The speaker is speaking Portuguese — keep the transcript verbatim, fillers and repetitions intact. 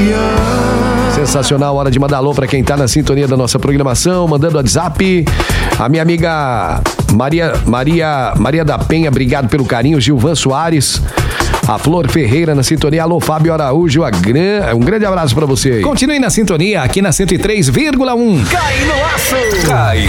Sensacional, hora de mandar alô pra quem tá na sintonia da nossa programação, mandando WhatsApp. A minha amiga Maria, Maria, Maria da Penha, obrigado pelo carinho. Gilvan Soares. A Flor Ferreira na sintonia. Alô, Fábio Araújo. A gran... Um grande abraço pra você aí. Continue na sintonia aqui na cento e três vírgula um. Cai no aço! Cai